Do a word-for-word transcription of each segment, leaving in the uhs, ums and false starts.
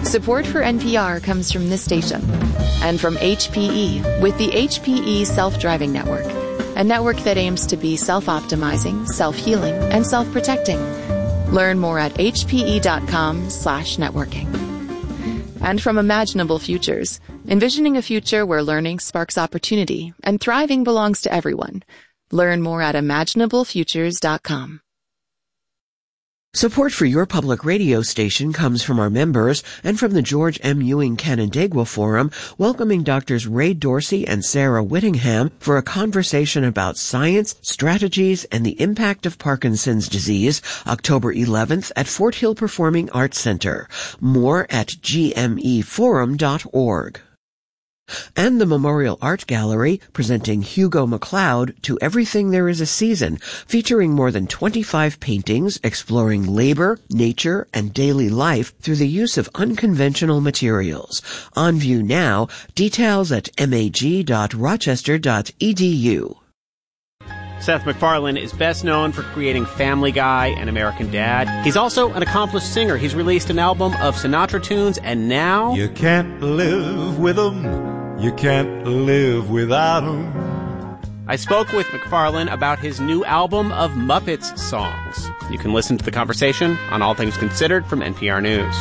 Support for N P R comes from this station and from H P E with the H P E Self-Driving Network, a network that aims to be self-optimizing, self-healing, and self-protecting. Learn more at hpe.com slash networking. And from Imaginable Futures, envisioning a future where learning sparks opportunity and thriving belongs to everyone. Learn more at imaginable futures dot com. Support for your public radio station comes from our members and from the George M. Ewing Canandaigua Forum, welcoming Doctors Ray Dorsey and Sarah Whittingham for a conversation about science, strategies, and the impact of Parkinson's disease, October eleventh at Fort Hill Performing Arts Center. More at g m e forum dot org. And the Memorial Art Gallery, presenting Hugo MacLeod to Everything There Is a Season, featuring more than twenty-five paintings exploring labor, nature, and daily life through the use of unconventional materials. On view now, details at mag dot rochester dot e d u. Seth MacFarlane is best known for creating Family Guy and American Dad. He's also an accomplished singer. He's released an album of Sinatra tunes, and now... You can't live with them. You can't live without them. I spoke with MacFarlane about his new album of Muppets songs. You can listen to the conversation on All Things Considered from N P R News.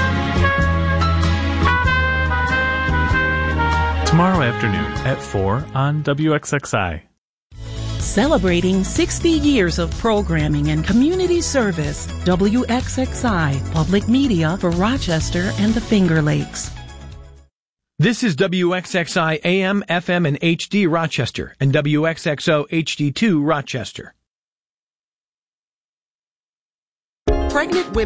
Tomorrow afternoon at four on W X X I. Celebrating sixty years of programming and community service, W X X I, public media for Rochester and the Finger Lakes. This is W X X I A M, F M, and H D Rochester, and W X X O H D two Rochester. Pregnant women